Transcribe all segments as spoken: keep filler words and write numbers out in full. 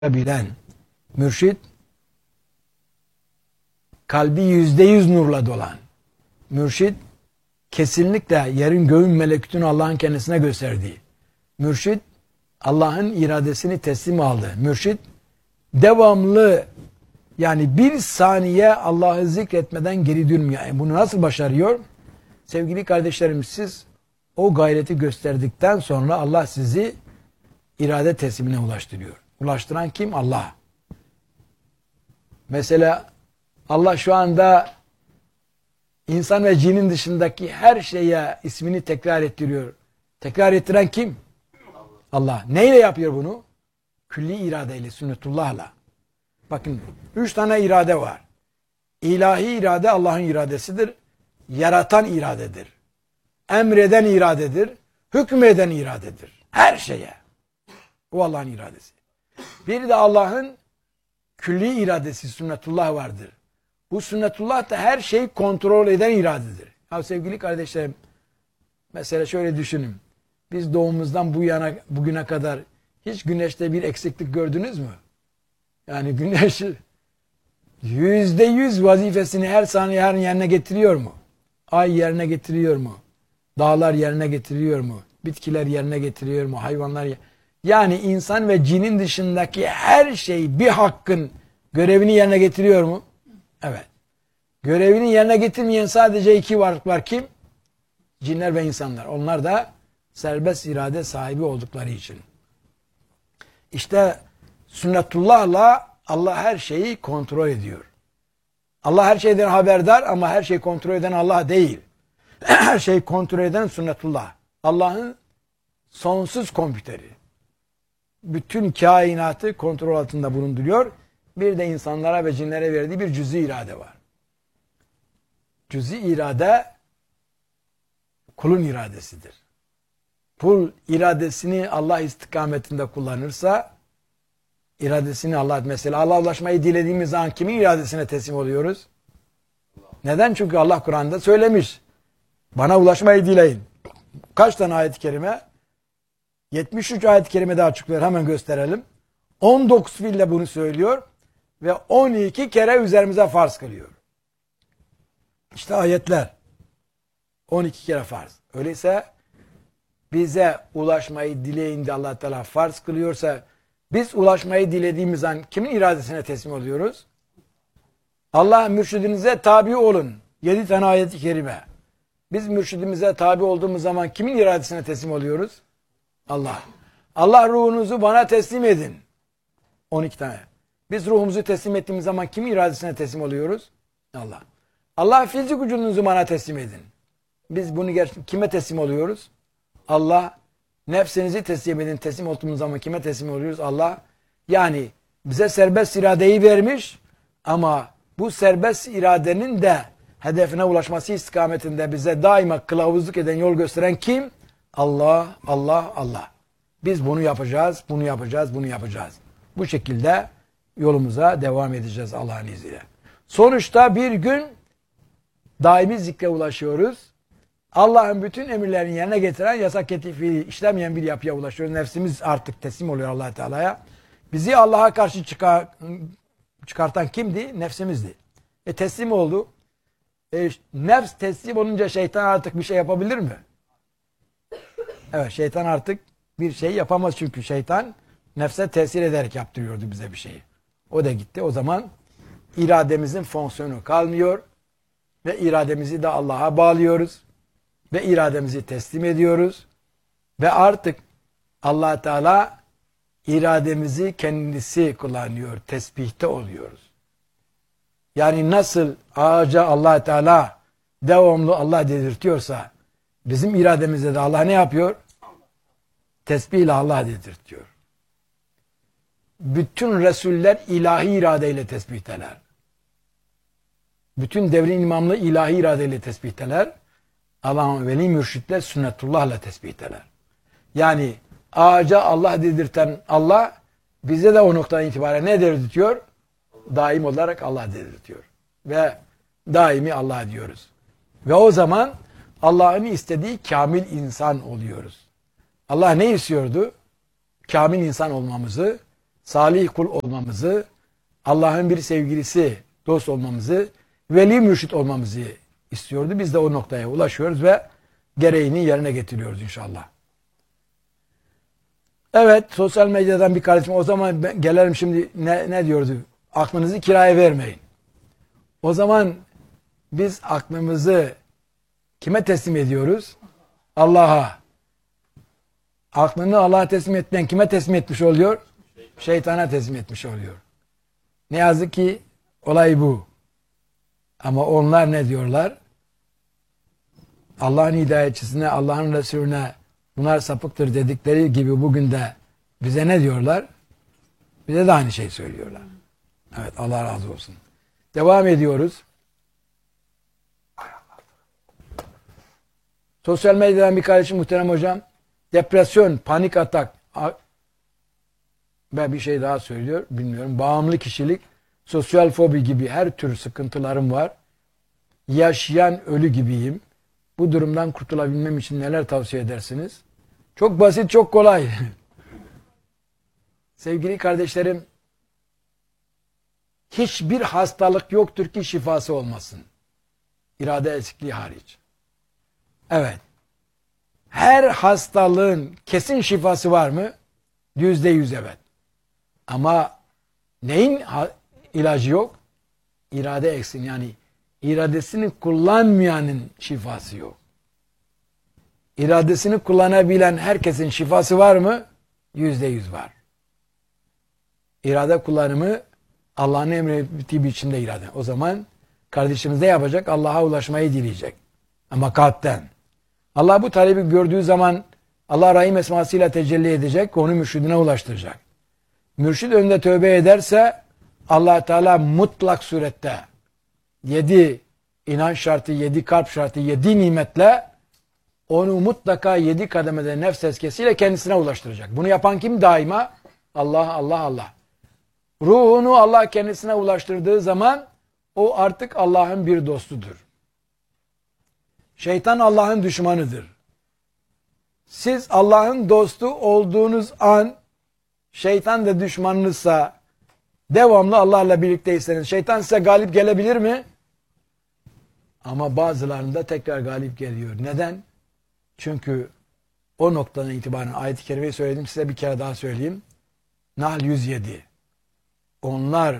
bilen mürşit, kalbi yüzde yüz nurla dolan mürşit, kesinlikle yerin göğün melekutunu Allah'ın kendisine gösterdiği mürşit, Allah'ın iradesini teslim aldı mürşit, devamlı, yani bir saniye Allah'ı zikretmeden geri durmuyor. Yani bunu nasıl başarıyor? Sevgili kardeşlerim, siz o gayreti gösterdikten sonra Allah sizi irade teslimine ulaştırıyor. Ulaştıran kim? Allah. Mesela Allah şu anda insan ve cinin dışındaki her şeye ismini tekrar ettiriyor. Tekrar ettiren kim? Allah. Neyle yapıyor bunu? Külli iradeyle, sünnetullahla. Bakın, üç tane irade var. İlahi irade Allah'ın iradesidir. Yaratan iradedir. Emreden iradedir. Hükmeden iradedir. Her şeye. O Allah'ın iradesi. Bir de Allah'ın külli iradesi, sünnetullah vardır. Bu sünnetullah da her şeyi kontrol eden iradedir. Ya sevgili kardeşlerim, mesela şöyle düşünün. Biz doğumumuzdan bu yana, bugüne kadar hiç güneşte bir eksiklik gördünüz mü? Yani güneş yüzde yüz vazifesini her saniye her yerine getiriyor mu? Ay yerine getiriyor mu? Dağlar yerine getiriyor mu? Bitkiler yerine getiriyor mu? Hayvanlar yerine... Yani insan ve cinin dışındaki her şey bir hakkın görevini yerine getiriyor mu? Evet. Görevini yerine getirmeyen sadece iki varlık var. Kim? Cinler ve insanlar. Onlar da serbest irade sahibi oldukları için. İşte sünnetullahla Allah her şeyi kontrol ediyor. Allah her şeyden haberdar ama her şeyi kontrol eden Allah değil. Her şeyi kontrol eden sünnetullah. Allah'ın sonsuz kompüteri. Bütün kainatı kontrol altında bulunduruyor. Bir de insanlara ve cinlere verdiği bir cüz'i irade var. Cüz'i irade kulun iradesidir. Kul iradesini Allah istikametinde kullanırsa, iradesini Allah, mesela Allah'a ulaşmayı dilediğimiz zaman kimin iradesine teslim oluyoruz? Neden? Çünkü Allah Kur'an'da söylemiş. Bana ulaşmayı dileyin. Kaç tane ayet-i kerime? yetmiş üç ayet-i kerime daha açıklıyor. Hemen gösterelim. on dokuz fiille bunu söylüyor ve on iki kere üzerimize farz kılıyor. İşte ayetler. on iki kere farz. Öyleyse bize ulaşmayı dileyince Allah Teala farz kılıyorsa, biz ulaşmayı dilediğimiz an kimin iradesine teslim oluyoruz? Allah mürşidinize tabi olun. yedi tane ayet-i kerime. Biz mürşidimize tabi olduğumuz zaman kimin iradesine teslim oluyoruz? Allah. Allah ruhunuzu bana teslim edin. on iki tane. Biz ruhumuzu teslim ettiğimiz zaman kimin iradesine teslim oluyoruz? Allah. Allah fizik vücudunuzu bana teslim edin. Biz bunu kime teslim oluyoruz? Allah. Nefsinizi teslim edin. Teslim olduğumuz zaman kime teslim oluyoruz? Allah. Yani bize serbest iradeyi vermiş ama bu serbest iradenin de hedefine ulaşması istikametinde bize daima kılavuzluk eden, yol gösteren kim? Allah, Allah, Allah. Biz bunu yapacağız, bunu yapacağız, bunu yapacağız. Bu şekilde yolumuza devam edeceğiz Allah'ın izniyle. Sonuçta bir gün daimi zikre ulaşıyoruz. Allah'ın bütün emirlerini yerine getiren, yasak ketifi işlemeyen bir yapıya ulaşıyoruz. Nefsimiz artık teslim oluyor Allah Teala'ya. Bizi Allah'a karşı çıkar, çıkartan kimdi? Nefsimizdi. E teslim oldu. E, nefs teslim olunca şeytan artık bir şey yapabilir mi? Evet, şeytan artık bir şey yapamaz çünkü şeytan nefse tesir ederek yaptırıyordu bize bir şeyi. O da gitti. O zaman irademizin fonksiyonu kalmıyor ve irademizi de Allah'a bağlıyoruz ve irademizi teslim ediyoruz ve artık Allah Teala irademizi kendisi kullanıyor, tesbihte oluyoruz. Yani nasıl ağaca Allah Teala devamlı Allah dedirtiyorsa, bizim irademizde de Allah ne yapıyor? Tesbihle Allah dedirtiyor. Bütün Resuller ilahi iradeyle tesbihteler. Bütün devrin imamlı ilahi iradeyle tesbihteler. Allah'ın veli mürşitler sünnetullahla tesbihteler. Yani ağaca Allah dedirten Allah bize de o noktadan itibaren ne dedirtiyor? Daim olarak Allah dedirtiyor. Ve daimi Allah diyoruz. Ve o zaman Allah'ın istediği kamil insan oluyoruz. Allah ne istiyordu? Kamil insan olmamızı salih kul olmamızı, Allah'ın bir sevgilisi, dost olmamızı, veli mürşit olmamızı istiyordu. Biz de o noktaya ulaşıyoruz ve gereğini yerine getiriyoruz inşallah. Evet, sosyal medyadan bir kardeşim, o zaman ben, gelelim şimdi ne, ne diyordu? Aklınızı kiraya vermeyin. O zaman biz aklımızı kime teslim ediyoruz? Allah'a. Aklını Allah'a teslim etmeyen kime teslim etmiş oluyor? Şeytana teslim etmiş oluyor. Ne yazık ki olay bu. Ama onlar ne diyorlar? Allah'ın hidayetçisine, Allah'ın Resulüne bunlar sapıktır dedikleri gibi bugün de bize ne diyorlar? Bize de aynı şey söylüyorlar. Evet, Allah razı olsun. Devam ediyoruz. Sosyal medyadan bir kardeşim, muhterem hocam, depresyon, panik atak ve bir şey daha söylüyor, bilmiyorum. Bağımlı kişilik, sosyal fobi gibi her tür sıkıntılarım var. Yaşayan ölü gibiyim. Bu durumdan kurtulabilmem için neler tavsiye edersiniz? Çok basit, çok kolay. Sevgili kardeşlerim, hiçbir hastalık yoktur ki şifası olmasın. İrade eksikliği hariç. Evet. Her hastalığın kesin şifası var mı? Yüzde yüz evet. Ama neyin ilacı yok? İrade eksin, yani iradesini kullanmayanın şifası yok. İradesini kullanabilen herkesin şifası var mı? Yüzde yüz var. İrade kullanımı Allah'ın emrettiği biçimde irade. O zaman kardeşimiz ne yapacak? Allah'a ulaşmayı dileyecek. Ama kalpten. Allah bu talebi gördüğü zaman Allah Rahim esmasıyla tecelli edecek, onu mürşidine ulaştıracak. Mürşid önünde tövbe ederse Allah Teala mutlak surette yedi inanç şartı, yedi kalp şartı, yedi nimetle onu mutlaka yedi kademede nefs tezkiyesiyle kendisine ulaştıracak. Bunu yapan kim daima? Allah, Allah, Allah. Ruhunu Allah kendisine ulaştırdığı zaman o artık Allah'ın bir dostudur. Şeytan Allah'ın düşmanıdır. Siz Allah'ın dostu olduğunuz an şeytan da düşmanınızsa, devamlı Allah'la birlikteyseniz şeytan size galip gelebilir mi? Ama bazılarında tekrar galip geliyor. Neden? Çünkü o noktadan itibaren ayet-i kerimeyi söyledim, size bir kere daha söyleyeyim. Nahl yüz yedi. Onlar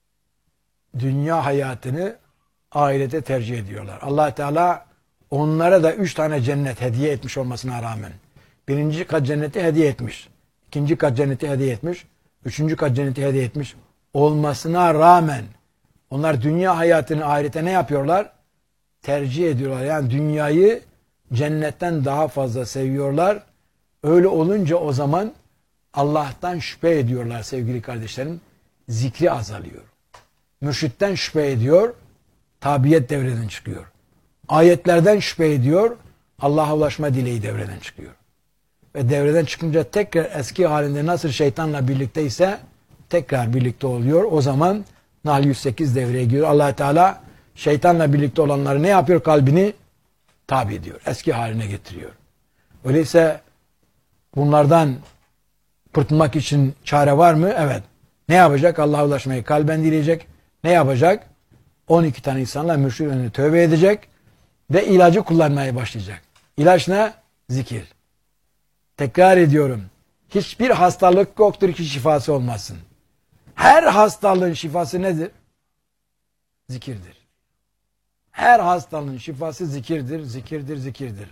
dünya hayatını ahirete tercih ediyorlar. Allah Teala onlara da üç tane cennet hediye etmiş olmasına rağmen, birinci kat cenneti hediye etmiş, ikinci kat cenneti hediye etmiş, üçüncü kat cenneti hediye etmiş olmasına rağmen onlar dünya hayatını ahirete ne yapıyorlar? Tercih ediyorlar. Yani dünyayı cennetten daha fazla seviyorlar. Öyle olunca o zaman Allah'tan şüphe ediyorlar sevgili kardeşlerim. Zikri azalıyor. Mürşitten şüphe ediyor. Tabiyet devreden çıkıyor. Ayetlerden şüphe ediyor. Allah'a ulaşma dileği devreden çıkıyor. Ve devreden çıkınca tekrar eski halinde nasıl şeytanla birlikteyse tekrar birlikte oluyor. O zaman Nahl yüz sekiz devreye giriyor. Allah Teala şeytanla birlikte olanları ne yapıyor? Kalbini tabi ediyor. Eski haline getiriyor. Öyleyse bunlardan kurtulmak için çare var mı? Evet. Ne yapacak? Allah'a ulaşmayı kalben dileyecek. Ne yapacak? on iki tane insanla mürşid önüne tövbe edecek ve ilacı kullanmaya başlayacak. İlaç ne? Zikir. Tekrar ediyorum. Hiçbir hastalık yoktur ki şifası olmasın. Her hastalığın şifası nedir? Zikirdir. Her hastalığın şifası zikirdir, zikirdir, zikirdir.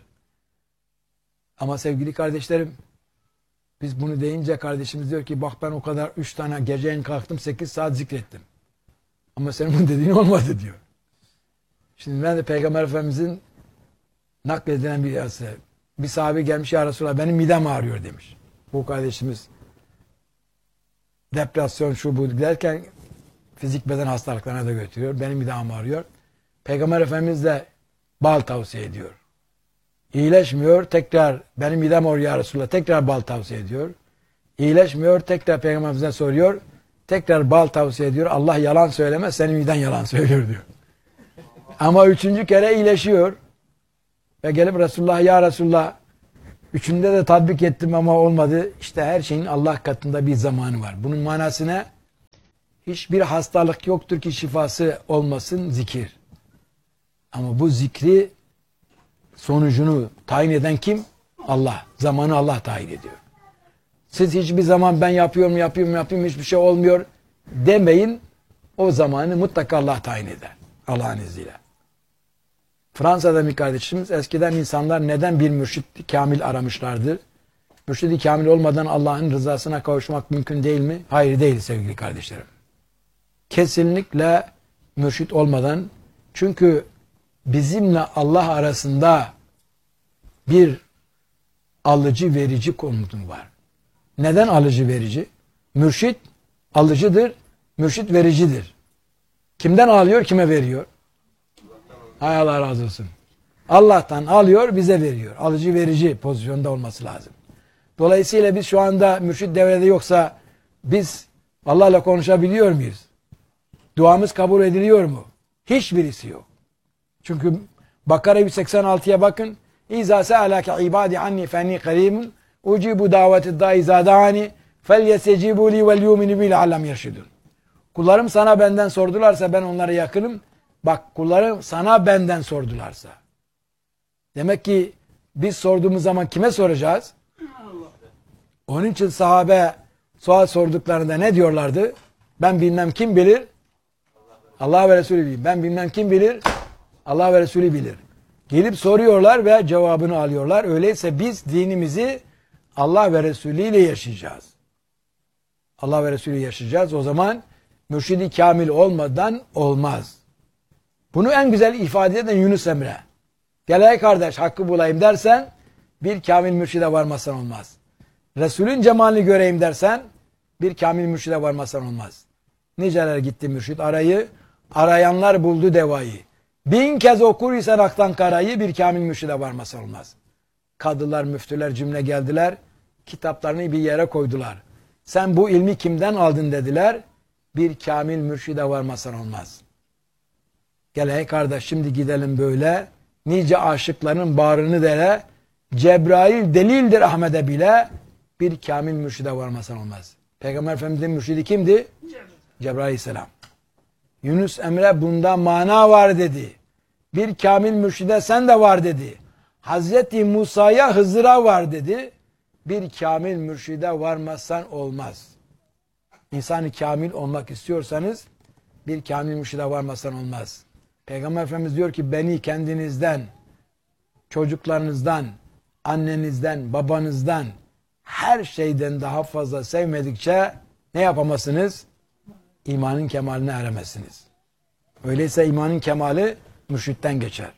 Ama sevgili kardeşlerim, biz bunu deyince kardeşimiz diyor ki bak ben o kadar üç tane geceyin kalktım sekiz saat zikrettim. Ama senin bunu dediğin olmadı diyor. Şimdi ben de Peygamber Efendimizin nakledilen bir yazısı. Bir sahabe gelmiş, ya Resulallah benim midem ağrıyor demiş. Bu kardeşimiz depresyon şu bu derken fizik beden hastalıklarına da götürüyor. Benim midem ağrıyor. Peygamber Efendimiz de bal tavsiye ediyor. İyileşmiyor, tekrar benim midem ağrıyor ya Resulallah, tekrar bal tavsiye ediyor. İyileşmiyor, tekrar Peygamberimize soruyor. Tekrar bal tavsiye ediyor. Allah yalan söylemez, senin miden yalan söylüyor diyor. Ama üçüncü kere iyileşiyor. Ve gelip Resulullah, ya Resulullah Üçünde de tatbik ettim ama olmadı. İşte her şeyin Allah katında bir zamanı var. Bunun manası ne? Hiçbir hastalık yoktur ki şifası olmasın zikir. Ama bu zikri sonucunu tayin eden kim? Allah. Zamanı Allah tayin ediyor. Siz hiçbir zaman ben yapıyorum, yapıyorum, yapıyorum hiçbir şey olmuyor demeyin. O zamanı mutlaka Allah tayin eder. Allah'ın izniyle. Fransa'da bir kardeşimiz eskiden insanlar neden bir mürşid kamil aramışlardır? Mürşid-i kamil olmadan Allah'ın rızasına kavuşmak mümkün değil mi? Hayır değil sevgili kardeşlerim. Kesinlikle mürşid olmadan, çünkü bizimle Allah arasında bir alıcı verici konutum var. Neden alıcı verici? Mürşid alıcıdır, mürşid vericidir. Kimden alıyor, kime veriyor? Hay Allah razı olsun. Allah'tan alıyor, bize veriyor. Alıcı verici pozisyonda olması lazım. Dolayısıyla biz şu anda mürşid devrede yoksa biz Allah'la konuşabiliyor muyuz? Duamız kabul ediliyor mu? Hiçbirisi yok. Çünkü Bakara yüz seksen altıya bakın. İza se'alake ibadi anni fenni karimun ucibu daveti da iza da'ani felyesecibu li vel yuminu bil alem yerşidun. Kullarım sana benden sordularsa ben onlara yakınım. Bak, kullarım sana benden sordularsa. Demek ki biz sorduğumuz zaman kime soracağız? Onun için sahabe sual sorduklarında ne diyorlardı? Ben bilmem kim bilir? Allah ve Resulü bilir. Ben bilmem kim bilir? Allah ve Resulü bilir. Gelip soruyorlar ve cevabını alıyorlar. Öyleyse biz dinimizi Allah ve Resulü ile yaşayacağız. Allah ve Resulü yaşayacağız. O zaman mürşidi kamil olmadan olmaz. Bunu en güzel ifade eden Yunus Emre. Gel ey kardeş hakkı bulayım dersen bir kamil mürşide varmasan olmaz. Resulün cemalini göreyim dersen bir kamil mürşide varmasan olmaz. Niceler gitti mürşid arayı, arayanlar buldu devayı. Bin kez okur isen aktan karayı bir kamil mürşide varmasan olmaz. Kadılar, müftüler cümle geldiler, kitaplarını bir yere koydular. Sen bu ilmi kimden aldın dediler, bir kamil mürşide varmasan olmaz. Gel ey kardeş şimdi gidelim böyle, nice aşıkların bağrını dele, Cebrail delildir Ahmet'e bile, bir kamil mürşide varmasan olmaz. Peygamber Efendimiz'in mürşidi kimdi? Cebrail Aleyhisselam. Yunus Emre bunda mana var dedi. Bir kamil mürşide sen de var dedi. Hazreti Musa'ya Hızır'a var dedi. Bir kamil mürşide varmazsan olmaz. İnsan-ı kamil olmak istiyorsanız bir kamil mürşide varmazsan olmaz. Peygamber Efendimiz diyor ki beni kendinizden, çocuklarınızdan, annenizden, babanızdan, her şeyden daha fazla sevmedikçe ne yapamazsınız? İmanın kemaline eremezsiniz. Öyleyse imanın kemali mürşitten geçer.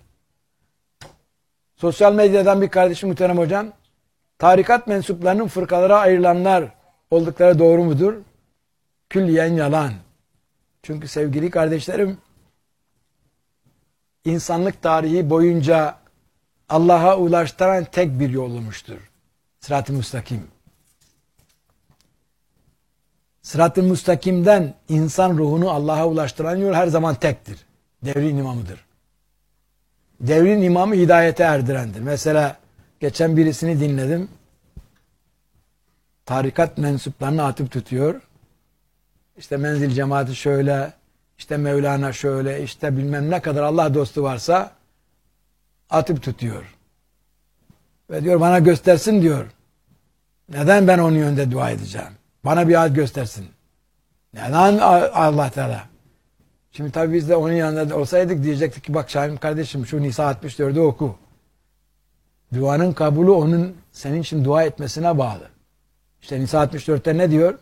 Sosyal medyadan bir kardeşim muhterem hocam, tarikat mensuplarının fırkalara ayrılanlar oldukları doğru mudur? Külliyen yalan. Çünkü sevgili kardeşlerim, insanlık tarihi boyunca Allah'a ulaştıran tek bir yol olmuştur. Sırat-ı müstakim. Sırat-ı müstakimden insan ruhunu Allah'a ulaştıran yol her zaman tektir. Devrin imamıdır. Devrin imamı hidayete erdirendir. Mesela geçen birisini dinledim. Tarikat mensuplarını atıp tutuyor. İşte menzil cemaati şöyle, işte Mevlana şöyle, işte bilmem ne kadar Allah dostu varsa atıp tutuyor. Ve diyor bana göstersin diyor. Neden ben onun yönünde dua edeceğim? Bana bir ayet göstersin. Neden Allah Teala? Şimdi tabii biz de onun yanında olsaydık diyecektik ki bak Şahin kardeşim şu Nisa altmış dördü oku. Duanın kabulü onun senin için dua etmesine bağlı. İşte Nisa altmış dörtte ne diyor?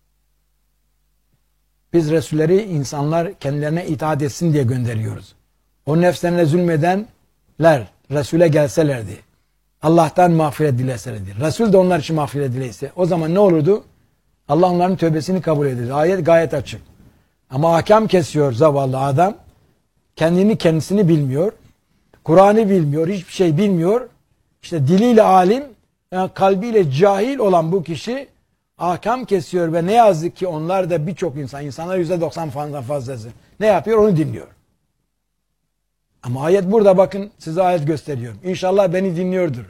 Biz Resulleri insanlar kendilerine itaat etsin diye gönderiyoruz. O nefslerine zulmedenler Resul'e gelselerdi. Allah'tan mağfiret dileselerdi. Resul de onlar için mağfiret dileyse. O zaman ne olurdu? Allah onların tövbesini kabul eder. Ayet gayet açık. Ama hakem kesiyor zavallı adam. Kendini kendisini bilmiyor. Kur'an'ı bilmiyor. Hiçbir şey bilmiyor. İşte diliyle alim, yani kalbiyle cahil olan bu kişi ahkam kesiyor ve ne yazık ki onlar da birçok insan, insanlar yüzde doksan fazla fazlası ne yapıyor onu dinliyor. Ama ayet burada bakın size ayet gösteriyorum. İnşallah beni dinliyordur.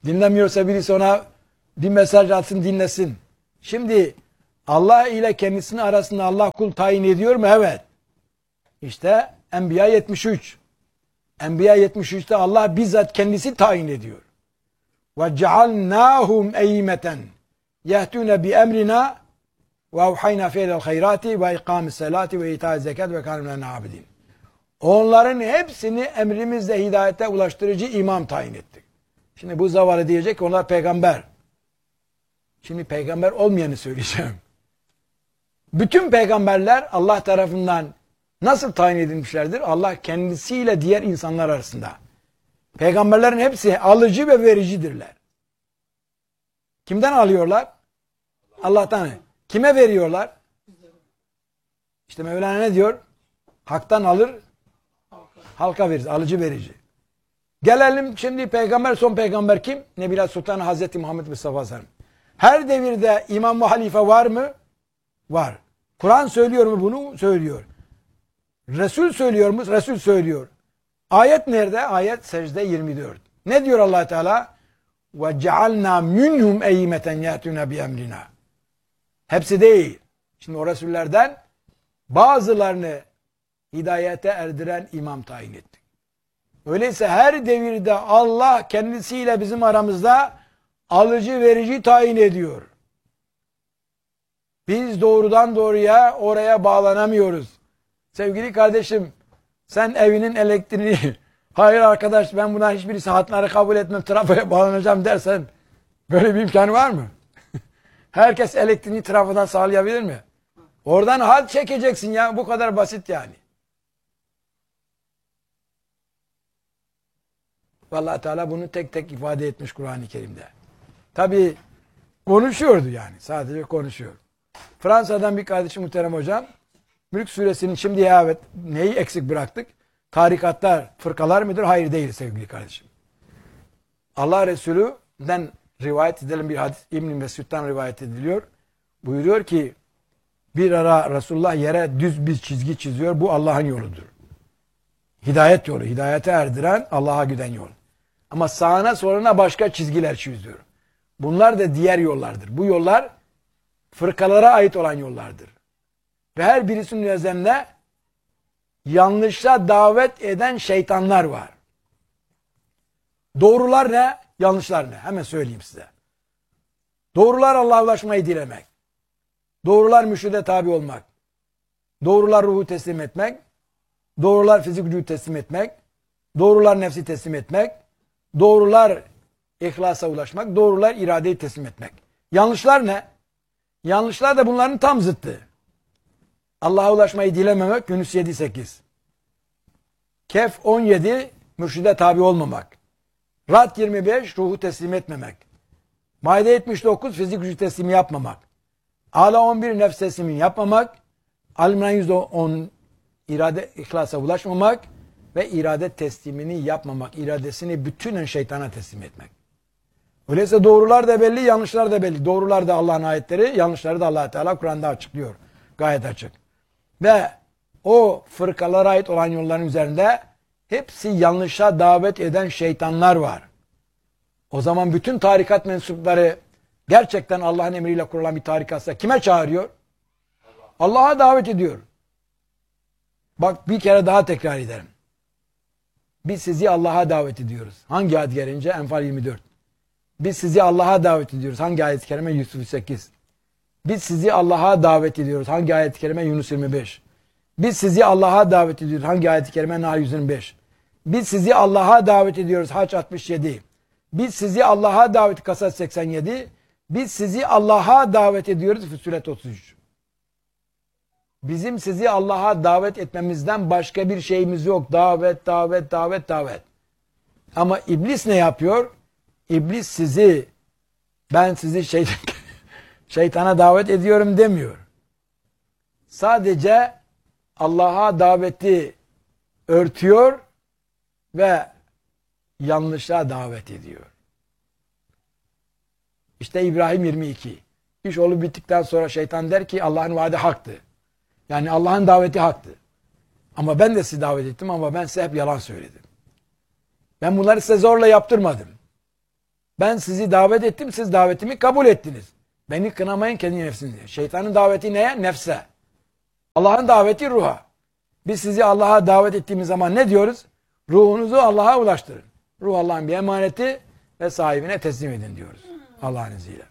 Dinlemiyorsa birisi ona bir mesaj atsın, dinlesin. Şimdi Allah ile kendisinin arasında Allah kul tayin ediyor mu? Evet. İşte Enbiya yetmiş üç. Enbiya yetmiş üçte Allah bizzat kendisi tayin ediyor. Ve cealnâhum eymeten yehtûne bi emrina ve evhayna fe'lel hayrati ve ikâmis selâti ve itâ zekat ve kânemlâne abidin. Onların hepsini emrimizle hidayete ulaştırıcı imam tayin ettik. Şimdi bu zavallı diyecek ki onlar peygamber. Şimdi peygamber olmayanı söyleyeceğim. Bütün peygamberler Allah tarafından nasıl tayin edilmişlerdir? Allah kendisiyle diğer insanlar arasında. Peygamberlerin hepsi alıcı ve vericidirler. Kimden alıyorlar? Allah'tan. Kime veriyorlar? İşte Mevlana ne diyor? Hak'tan alır, halka verir. Alıcı verici. Gelelim şimdi peygamber, son peygamber kim? Nebiler Sultanı Hazreti Muhammed Mustafa Sallallahu Aleyhi ve Sellem. Her devirde imam ve halife var mı? Var. Kur'an söylüyor mu bunu? Söylüyor. Resul söylüyor mu? Resul söylüyor. Ayet nerede? Ayet secde yirmi dört. Ne diyor Allah Teala? Ve cealna minhum eymeten yatuna bi emrina. Hepsi değil. Şimdi o Resullerden bazılarını hidayete erdiren imam tayin ettik. Öyleyse her devirde Allah kendisiyle bizim aramızda alıcı verici tayin ediyor. Biz doğrudan doğruya oraya bağlanamıyoruz. Sevgili kardeşim, sen evinin elektriğini hayır arkadaş ben buna hiçbir saatleri kabul etmem, trafoya bağlanacağım dersen böyle bir imkanı var mı? Herkes elektriğini trafodan sağlayabilir mi? Oradan hat çekeceksin ya, bu kadar basit yani. Vallahi Teala bunu tek tek ifade etmiş Kur'an-ı Kerim'de. Tabi konuşuyordu yani, sadece konuşuyor. Fransa'dan bir kardeşim muhterem hocam, Mülk suresinin şimdi ya evet neyi eksik bıraktık? Tarikatlar, fırkalar mıdır? Hayır değil sevgili kardeşim. Allah Resulü'den rivayet edilen bir hadis İbn-i Mesud'dan rivayet ediliyor. Buyuruyor ki bir ara Resulullah yere düz bir çizgi çiziyor. Bu Allah'ın yoludur. Hidayet yolu. Hidayete erdiren Allah'a giden yol. Ama sağına soluna başka çizgiler çiziyor. Bunlar da diğer yollardır. Bu yollar fırkalara ait olan yollardır. Ve her birisinin üzerinde yanlışa davet eden şeytanlar var. Doğrular ne? Yanlışlar ne? Hemen söyleyeyim size. Doğrular Allah'a ulaşmayı dilemek. Doğrular mürşide tabi olmak. Doğrular ruhu teslim etmek. Doğrular fizik gücü teslim etmek. Doğrular nefsi teslim etmek. Doğrular ihlasa ulaşmak. Doğrular iradeyi teslim etmek. Yanlışlar ne? Yanlışlar da bunların tam zıttı. Allah'a ulaşmayı dilememek Yunus yedi sekiz. Kehf on yedi mürşide tabi olmamak. Rad yirmi beş ruhu teslim etmemek. Maide yetmiş dokuz fizik gücü teslimi yapmamak. Ala on bir nefs teslimi yapmamak. Al-İmran yüzde on irade ihlasa ulaşmamak ve irade teslimini yapmamak. İradesini bütünen şeytana teslim etmek. Öyleyse doğrular da belli, yanlışlar da belli. Doğrular da Allah'ın ayetleri, yanlışları da Allah Teala Kur'an'da açıklıyor. Gayet açık. Ve o fırkalara ait olan yolların üzerinde hepsi yanlışa davet eden şeytanlar var. O zaman bütün tarikat mensupları gerçekten Allah'ın emriyle kurulan bir tarikatsa kime çağırıyor? Allah'a davet ediyor. Bak bir kere daha tekrar ederim. Biz sizi Allah'a davet ediyoruz. Hangi ayet gelince? Enfal yirmi dört. Biz sizi Allah'a davet ediyoruz. Hangi ayet-i kerime? Yusuf sekiz. Biz sizi Allah'a davet ediyoruz. Hangi ayet-i kerime? Yunus yirmi beş. Biz sizi Allah'a davet ediyoruz. Hangi ayet-i kerime? Nahl yüz yirmi beş. Biz sizi Allah'a davet ediyoruz. Hac altmış yedi. Biz sizi Allah'a davet Kasas seksen yedi. Biz sizi Allah'a davet ediyoruz. Füssilet otuz üç. Bizim sizi Allah'a davet etmemizden başka bir şeyimiz yok. Davet, davet, davet, davet. Ama iblis ne yapıyor? İblis sizi, ben sizi şeytan, şeytana davet ediyorum demiyor. Sadece Allah'a daveti örtüyor ve yanlışa davet ediyor. İşte İbrahim yirmi iki. İş olup bittikten sonra şeytan der ki Allah'ın vaadi haktı. Yani Allah'ın daveti haktı. Ama ben de sizi davet ettim ama ben size hep yalan söyledim. Ben bunları size zorla yaptırmadım. Ben sizi davet ettim, siz davetimi kabul ettiniz. Beni kınamayın kendi nefsinize. Şeytanın daveti neye? Nefse. Allah'ın daveti ruha. Biz sizi Allah'a davet ettiğimiz zaman ne diyoruz? Ruhunuzu Allah'a ulaştırın. Ruh Allah'ın bir emaneti ve sahibine teslim edin diyoruz. Allah'ın izniyle.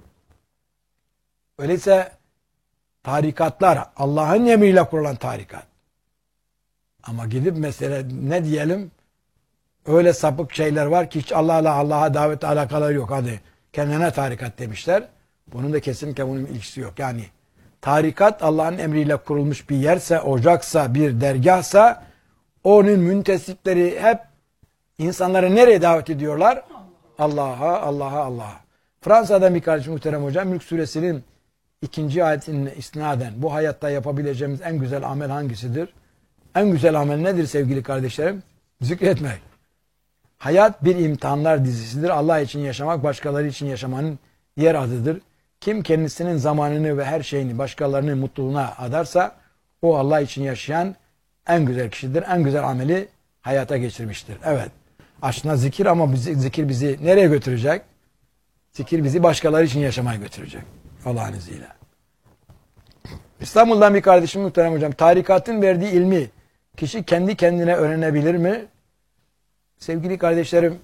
Öyleyse tarikatlar Allah'ın emriyle kurulan tarikat. Ama gidip mesela ne diyelim? Öyle sapık şeyler var ki hiç Allah'la Allah'a davet alakaları yok. Hadi kendine tarikat demişler. Bunun da kesinlikle bunun ilgisi yok. Yani tarikat Allah'ın emriyle kurulmuş bir yerse, ocaksa, bir dergahsa onun müntesipleri hep insanları nereye davet ediyorlar? Allah'a, Allah'a, Allah'a. Fransa'dan bir kardeşim muhterem hocam Mülk suresinin ikinci ayetine istinaden bu hayatta yapabileceğimiz en güzel amel hangisidir? En güzel amel nedir sevgili kardeşlerim? Zikretmek. Hayat bir imtihanlar dizisidir. Allah için yaşamak başkaları için yaşamanın yer adıdır. Kim kendisinin zamanını ve her şeyini başkalarının mutluluğuna adarsa o Allah için yaşayan en güzel kişidir. En güzel ameli hayata geçirmiştir. Evet. Aslında zikir ama bizi, zikir bizi nereye götürecek? Zikir bizi başkaları için yaşamaya götürecek. Allah'ın izniyle. İstanbul'dan bir kardeşim muhterem hocam. Tarikatın verdiği ilmi kişi kendi kendine öğrenebilir mi? Sevgili kardeşlerim,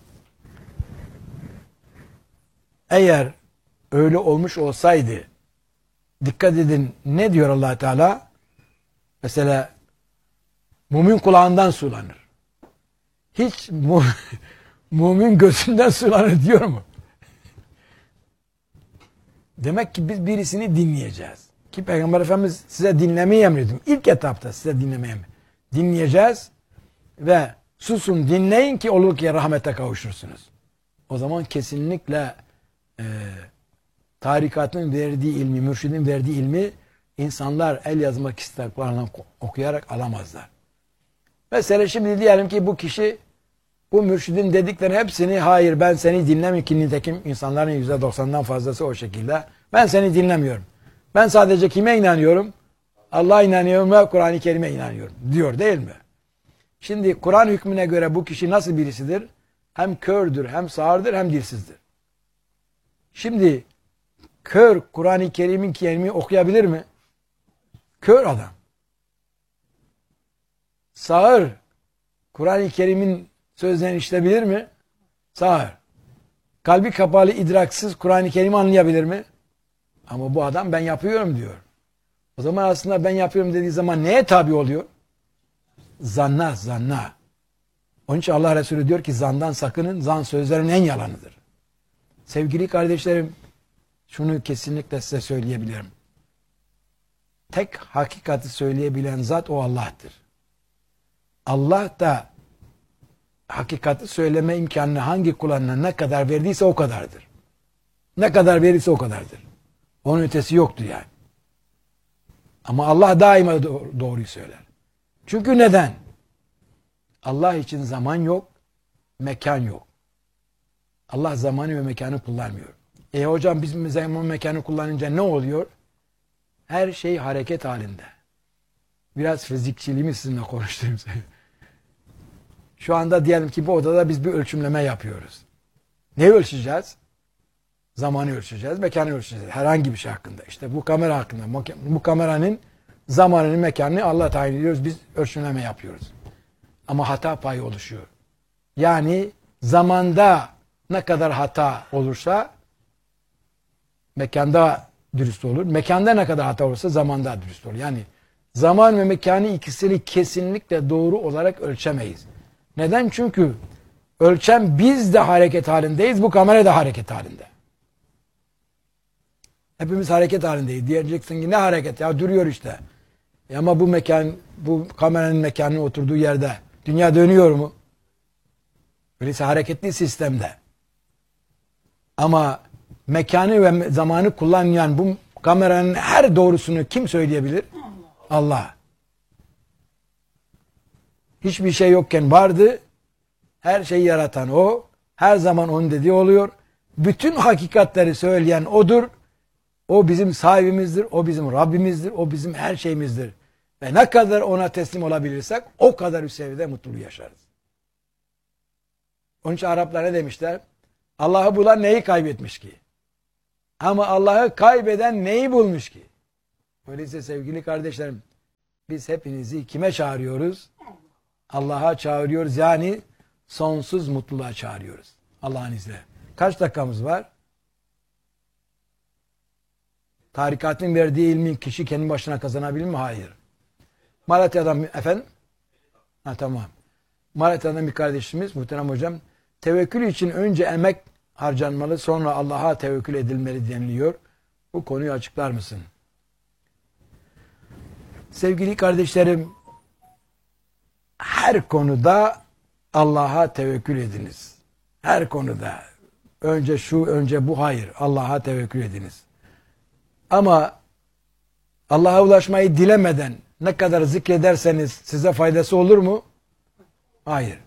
eğer öyle olmuş olsaydı, dikkat edin ne diyor Allah Teala? Mesela mümin kulağından sulanır. Hiç mu mümin gözünden sulanır diyor mu? Demek ki biz birisini dinleyeceğiz. Ki Peygamber Efendimiz size dinlemeyi emrediyor. İlk etapta size dinlemeyi emrediyor. Dinleyeceğiz ve susun dinleyin ki olur ki rahmete kavuşursunuz. O zaman kesinlikle e, tarikatın verdiği ilmi, mürşidin verdiği ilmi insanlar el yazma kitaplarından okuyarak alamazlar. Mesela şimdi diyelim ki bu kişi bu mürşidin dedikleri hepsini hayır ben seni dinlemiyorum ki nitekim insanların yüzde doksandan fazlası o şekilde. Ben seni dinlemiyorum. Ben sadece kime inanıyorum? Allah'a inanıyorum ve Kur'an-ı Kerim'e inanıyorum diyor değil mi? Şimdi Kur'an hükmüne göre bu kişi nasıl birisidir? Hem kördür, hem sağırdır, hem dilsizdir. Şimdi kör Kur'an-ı Kerim'in kelimi okuyabilir mi? Kör adam. Sağır Kur'an-ı Kerim'in sözlerini işitebilir mi? Sağır. Kalbi kapalı, idraksız Kur'an-ı Kerim'i anlayabilir mi? Ama bu adam ben yapıyorum diyor. O zaman aslında ben yapıyorum dediği zaman neye tabi oluyor? Zanna, zanna. Onun için Allah Resulü diyor ki zandan sakının, zan sözlerin en yalanıdır. Sevgili kardeşlerim, şunu kesinlikle size söyleyebilirim. Tek hakikati söyleyebilen zat o Allah'tır. Allah da hakikati söyleme imkanını hangi kullarına ne kadar verdiyse o kadardır. Ne kadar verirse o kadardır. Onun ötesi yoktur yani. Ama Allah daima doğruyu söyler. Çünkü neden? Allah için zaman yok, mekan yok. Allah zamanı ve mekanı kullanmıyor. E hocam biz zaman mekanı kullanınca ne oluyor? Her şey hareket halinde. Biraz fizikçiliğimi sizinle konuşturayım. Şu anda diyelim ki bu odada biz bir ölçümleme yapıyoruz. Ne ölçeceğiz? Zamanı ölçeceğiz, mekanı ölçeceğiz. Herhangi bir şey hakkında. İşte bu kamera hakkında. Bu kameranın zamanını, mekanını Allah tayin ediyoruz. Biz ölçümleme yapıyoruz. Ama hata payı oluşuyor. Yani zamanda ne kadar hata olursa mekanda dürüst olur. Mekanda ne kadar hata olursa zamanda dürüst olur. Yani zaman ve mekanı ikisini kesinlikle doğru olarak ölçemeyiz. Neden? Çünkü ölçem biz de hareket halindeyiz. Bu kamera da hareket halinde. Hepimiz hareket halindeyiz. Diyeceksin ki ne hareket ya duruyor işte. E ama bu mekan, bu kameranın mekanının oturduğu yerde dünya dönüyor mu? Öyleyse hareketli sistemde. Ama mekanı ve zamanı kullanmayan bu kameranın her doğrusunu kim söyleyebilir? Allah. Allah. Hiçbir şey yokken vardı. Her şeyi yaratan o. Her zaman onun dediği oluyor. Bütün hakikatleri söyleyen odur. O bizim sahibimizdir. O bizim Rabbimizdir. O bizim her şeyimizdir. Ve ne kadar ona teslim olabilirsek o kadar üst seviyede mutluluğu yaşarız. Onun için Araplar ne demişler? Allah'ı bulan neyi kaybetmiş ki? Ama Allah'ı kaybeden neyi bulmuş ki? Öyleyse sevgili kardeşlerim, biz hepinizi kime çağırıyoruz? Allah'a çağırıyoruz. Yani sonsuz mutluluğa çağırıyoruz. Allah'ın izniyle. Kaç dakikamız var? Tarikatın verdiği ilmi kişi kendi başına kazanabilir mi? Hayır. Malatya'dan efendim? Ha, tamam. Malatya'dan bir kardeşimiz, muhterem hocam, tevekkül için önce emek harcanmalı, sonra Allah'a tevekkül edilmeli deniliyor. Bu konuyu açıklar mısın? Sevgili kardeşlerim, her konuda Allah'a tevekkül ediniz. Her konuda. Önce şu, önce bu, hayır. Allah'a tevekkül ediniz. Ama Allah'a ulaşmayı dilemeden ne kadar zikrederseniz size faydası olur mu? Hayır.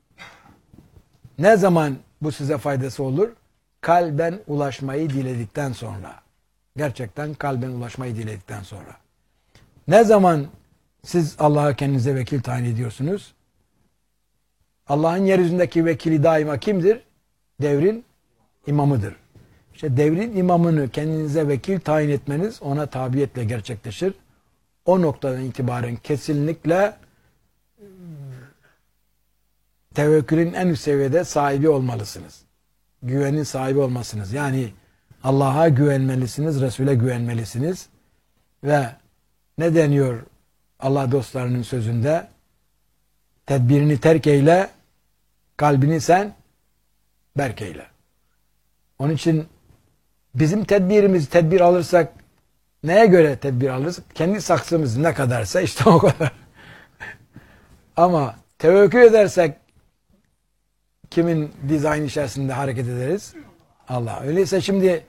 Ne zaman bu size faydası olur? Kalben ulaşmayı diledikten sonra. Gerçekten kalben ulaşmayı diledikten sonra. Ne zaman siz Allah'a kendinize vekil tayin ediyorsunuz? Allah'ın yeryüzündeki vekili daima kimdir? Devrin imamıdır. İşte devrin imamını kendinize vekil tayin etmeniz ona tabiyetle gerçekleşir. O noktadan itibaren kesinlikle tevekkülün en üst seviyede sahibi olmalısınız. Güvenin sahibi olmalısınız. Yani Allah'a güvenmelisiniz, Resul'e güvenmelisiniz. Ve ne deniyor Allah dostlarının sözünde? Tedbirini terk eyle, kalbini sen berk eyle. Onun için bizim tedbirimiz, tedbir alırsak neye göre tedbir alırız? Kendi saksımız ne kadarsa işte o kadar. Ama tevekkül edersek kimin dizayn içerisinde hareket ederiz? Allah. Öyleyse şimdi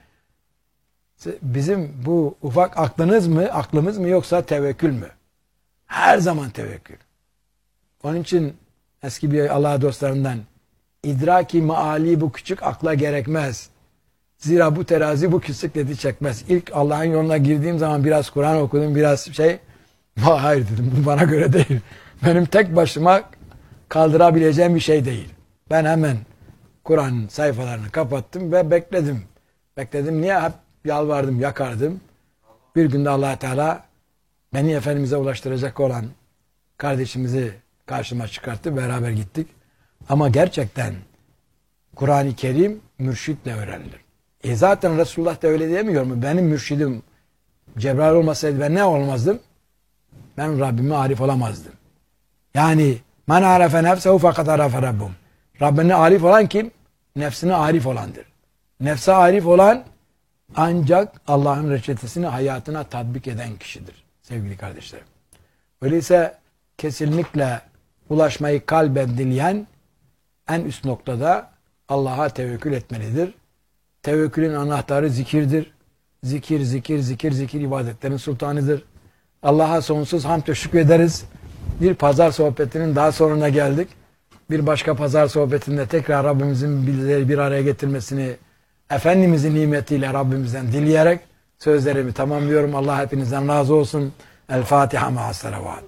bizim bu ufak aklınız mı, aklımız mı yoksa tevekkül mü? Her zaman tevekkül. Onun için eski bir Allah dostlarından idraki maali bu küçük akla gerekmez. Zira bu terazi bu küçükledi çekmez. İlk Allah'ın yoluna girdiğim zaman biraz Kur'an okudum, biraz şey, hayır dedim, bu bana göre değil. Benim tek başıma kaldırabileceğim bir şey değil. Ben hemen Kur'an'ın sayfalarını kapattım ve bekledim. Bekledim. Niye? Hep yalvardım, yakardım. Bir günde Allah Teala beni Efendimiz'e ulaştıracak olan kardeşimizi karşıma çıkarttı. Beraber gittik. Ama gerçekten Kur'an-ı Kerim mürşitle öğrenilir. E zaten Resulullah da öyle diyemiyor mu? Benim mürşidim Cebrail olmasaydı ben ne olmazdım? Ben Rabbime arif olamazdım. Yani men arefe nefsehu fakat arefe rabbum. Rabbine arif olan kim? Nefsine arif olandır. Nefse arif olan ancak Allah'ın reçetesini hayatına tatbik eden kişidir. Sevgili kardeşlerim. Öyleyse kesinlikle ulaşmayı kalben dileyen en üst noktada Allah'a tevekkül etmelidir. Tevekkülün anahtarı zikirdir. Zikir, zikir, zikir, zikir ibadetlerin sultanıdır. Allah'a sonsuz hamd ve şükür ederiz. Bir pazar sohbetinin daha sonuna geldik. Bir başka pazar sohbetinde tekrar Rabbimizin bizleri bir araya getirmesini Efendimizin nimetiyle Rabbimizden dileyerek sözlerimi tamamlıyorum. Allah hepinizden razı olsun. El Fatiha ma'as salavat.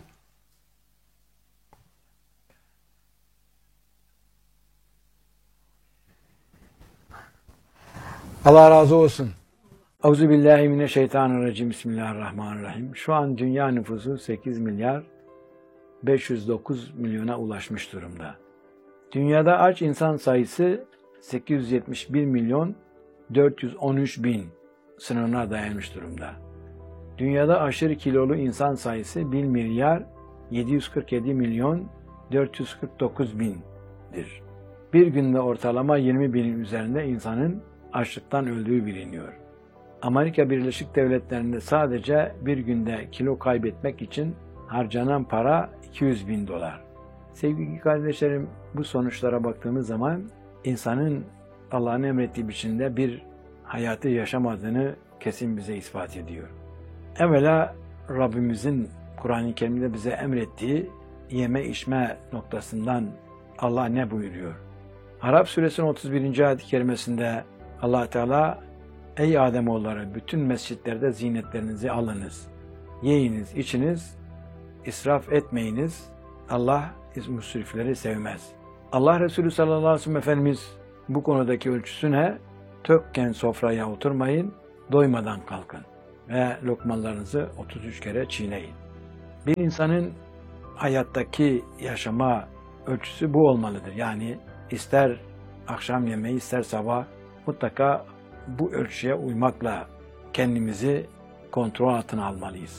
Allah razı olsun. Euzubillahimineşşeytanirracim. Bismillahirrahmanirrahim. Şu an dünya nüfusu sekiz milyar beş yüz dokuz milyona ulaşmış durumda. Dünyada aç insan sayısı sekiz yüz yetmiş bir milyon dört yüz on üç bin sınırına dayanmış durumda. Dünyada aşırı kilolu insan sayısı bir milyar yedi yüz kırk yedi milyon dört yüz kırk dokuz bindir. Bir günde ortalama yirmi binin üzerinde insanın açlıktan öldüğü biliniyor. Amerika Birleşik Devletleri'nde sadece bir günde kilo kaybetmek için harcanan para iki yüz bin dolar. Sevgili kardeşlerim, bu sonuçlara baktığımız zaman insanın Allah'ın emrettiği biçimde bir hayatı yaşamadığını kesin bize ispat ediyor. Evvela Rabbimizin Kur'an-ı Kerim'de bize emrettiği yeme içme noktasından Allah ne buyuruyor? Arap Suresinin otuz birinci ayet-i kerimesinde Allah Teala ey Ademoğulları bütün mescitlerde zinetlerinizi alınız. Yiyiniz, içiniz, israf etmeyiniz. Allah müsrifleri sevmez. Allah Resulü sallallahu aleyhi ve sellem Efendimiz bu konudaki ölçüsü ne? Tökken sofraya oturmayın, doymadan kalkın ve lokmalarınızı otuz üç kere çiğneyin. Bir insanın hayattaki yaşama ölçüsü bu olmalıdır. Yani ister akşam yemeği ister sabah mutlaka bu ölçüye uymakla kendimizi kontrol altına almalıyız.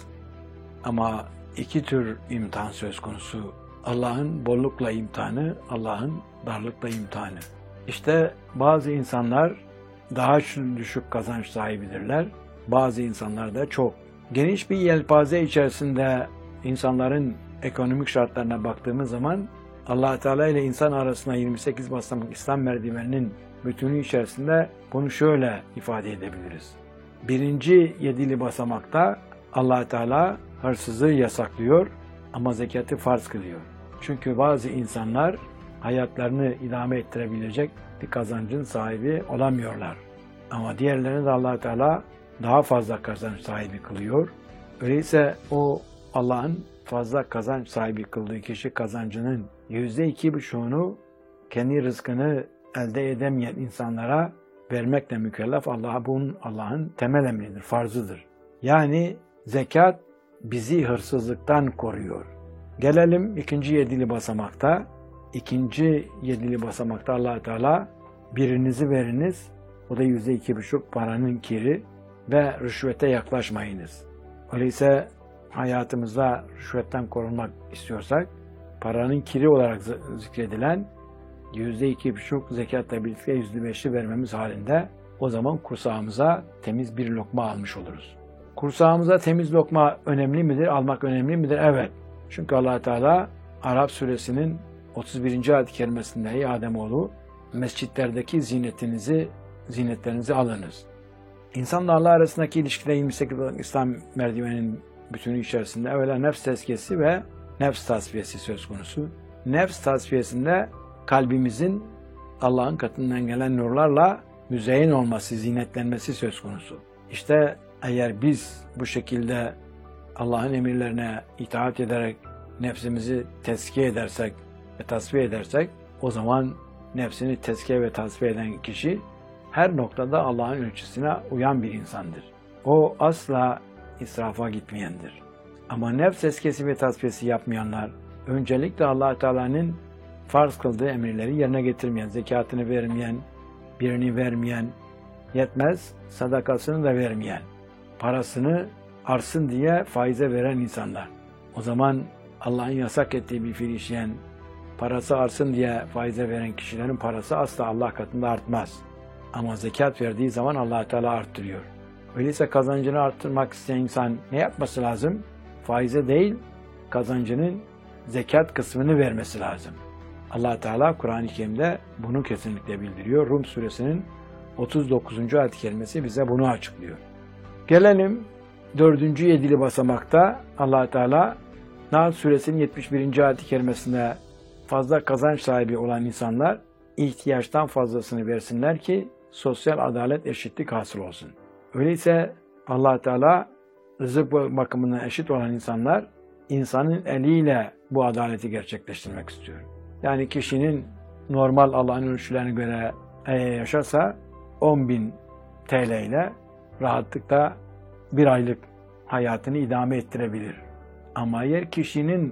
Ama iki tür imtihan söz konusu. Allah'ın bollukla imtihanı, Allah'ın darlıkla imtihanı. İşte bazı insanlar daha düşük kazanç sahibidirler. Bazı insanlar da çok. Geniş bir yelpaze içerisinde insanların ekonomik şartlarına baktığımız zaman Allah Teala ile insan arasında yirmi sekiz basamak İslam merdiveninin bütünü içerisinde bunu şöyle ifade edebiliriz. Birinci yedili basamakta Allah Teala hırsızlığı yasaklıyor ama zekatı farz kılıyor. Çünkü bazı insanlar hayatlarını idame ettirebilecek bir kazancın sahibi olamıyorlar. Ama diğerlerini de Allah Teala daha fazla kazanç sahibi kılıyor. Öyleyse o Allah'ın fazla kazanç sahibi kıldığı kişi kazancının yüzde iki buçuğunu kendi rızkını elde edemeyen insanlara vermekle mükellef. Allah bunun Allah'ın temel emridir, farzıdır. Yani zekat bizi hırsızlıktan koruyor. Gelelim ikinci yedili basamakta. İkinci yedili basamakta Allah Teala birinizi veriniz, o da yüzde iki buçuk paranın kiri ve rüşvete yaklaşmayınız. Öyleyse hayatımızda rüşvetten korunmak istiyorsak paranın kiri olarak zikredilen yüzde iki buçuk zekatla birlikte yüzde beşi vermemiz halinde o zaman kursağımıza temiz bir lokma almış oluruz. Kursağımıza temiz lokma önemli midir? Almak önemli midir? Evet. Çünkü Allah Teala Arap suresinin otuz birinci ayet-i kerimesinde ey Ademoğlu mescitlerdeki zinetinizi zinetlerinizi alınız. İnsanla Allah arasındaki ilişkide yirmi sekiz İslam merdiveninin bütünü içerisinde evvela nefs tezkiyesi ve nefs tasfiyesi söz konusu. Nefs tasfiyesinde kalbimizin Allah'ın katından gelen nurlarla müzeyyen olması, zinetlenmesi söz konusu. İşte eğer biz bu şekilde Allah'ın emirlerine itaat ederek nefsimizi tezkiye edersek ve tasfiye edersek o zaman nefsini tezkiye ve tasfiye eden kişi her noktada Allah'ın ölçüsüne uyan bir insandır. O asla israfa gitmeyendir. Ama nefs tezkiyesi ve tasfiyesi yapmayanlar öncelikle Allah Teala'nın farz kıldığı emirleri yerine getirmeyen, zekatını vermeyen, birini vermeyen, yetmez sadakasını da vermeyen, parasını artsın diye faize veren insanlar. O zaman Allah'ın yasak ettiği bir fiil işleyen, parası artsın diye faize veren kişilerin parası asla Allah katında artmaz. Ama zekat verdiği zaman Allah Teala arttırıyor. Öyleyse kazancını arttırmak isteyen insan ne yapması lazım? Faize değil, kazancının zekat kısmını vermesi lazım. Allah Teala Kur'an-ı Kerim'de bunu kesinlikle bildiriyor. Rum suresinin otuz dokuzuncu ayet-i kerimesi bize bunu açıklıyor. Gelelim dördüncü yedili basamakta Allah Teala Nahl suresinin yetmiş birinci ayet-i kerimesinde fazla kazanç sahibi olan insanlar ihtiyaçtan fazlasını versinler ki sosyal adalet, eşitlik hasıl olsun. Öyleyse Allah Teala rızık bakımından eşit olan insanlar insanın eliyle bu adaleti gerçekleştirmek istiyor. Yani kişinin normal Allah'ın ölçülerine göre yaşarsa on bin T L ile rahatlıkla bir aylık hayatını idame ettirebilir. Ama eğer kişinin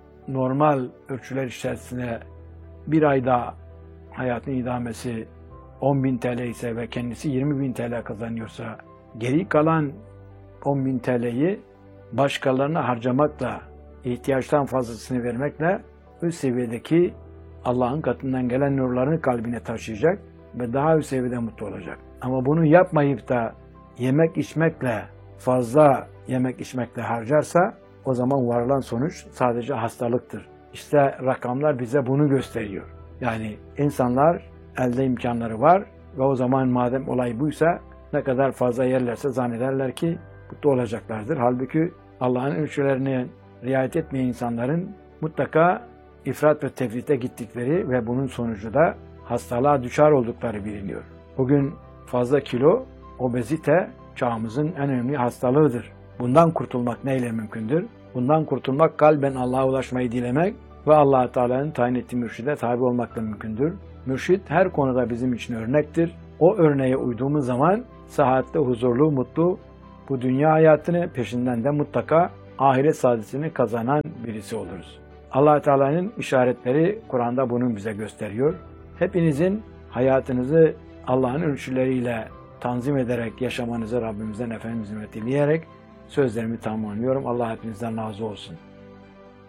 normal ölçüler içerisinde bir ayda hayatın idamesi on bin T L ise ve kendisi yirmi bin T L kazanıyorsa geri kalan on bin T L'yi başkalarına harcamakla, ihtiyaçtan fazlasını vermekle üst seviyedeki Allah'ın katından gelen nurlarını kalbine taşıyacak ve daha üst seviyede mutlu olacak. Ama bunu yapmayıp da yemek içmekle, fazla yemek içmekle harcarsa o zaman varılan sonuç sadece hastalıktır. İşte rakamlar bize bunu gösteriyor. Yani insanlar elde imkanları var ve o zaman madem olay buysa ne kadar fazla yerlerse zannederler ki mutlu olacaklardır. Halbuki Allah'ın ölçülerine riayet etmeyen insanların mutlaka ifrat ve tefrite gittikleri ve bunun sonucu da hastalığa düşer oldukları biliniyor. Bugün fazla kilo, obezite çağımızın en önemli hastalığıdır. Bundan kurtulmak neyle mümkündür? Bundan kurtulmak kalben Allah'a ulaşmayı dilemek ve Allah Teala'nın tayin ettiği mürşide tabi olmakla mümkündür. Mürşid her konuda bizim için örnektir. O örneğe uyduğumuz zaman sıhhatli, huzurlu, mutlu bu dünya hayatını, peşinden de mutlaka ahiret saadetini kazanan birisi oluruz. Allah Teala'nın işaretleri Kur'an'da bunu bize gösteriyor. Hepinizin hayatınızı Allah'ın ölçüleriyle tanzim ederek yaşamanızı Rabbimizden, Efendimiz'den dileyerek sözlerimi tamamlıyorum. Allah hepinizden razı olsun.